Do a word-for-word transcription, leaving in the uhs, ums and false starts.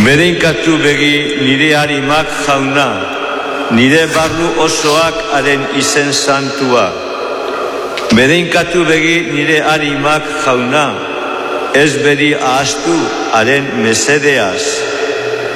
Bedeinkatu begi nire harimak jauna, nire barru osoak haren izen santua. Bedeinkatu begi nire harimak jauna, ez bedi ahaztu haren mesedeaz.